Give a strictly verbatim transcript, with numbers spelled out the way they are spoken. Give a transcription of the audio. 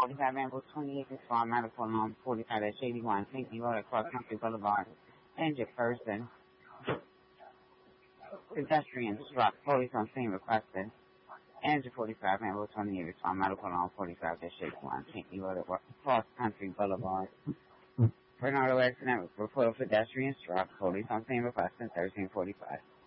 forty-five Ambrose twenty-eight is for medical on forty-five at eighty-one Pinckney Road across Country Boulevard. Injured person. Pedestrian struck. Police on scene requested. Injured forty-five Ambrose twenty-eight is for medical on forty-five at eighty-one Pinckney Road across Country Boulevard. Bernardo accident reported pedestrian struck. Police on scene requested thirteen forty-five.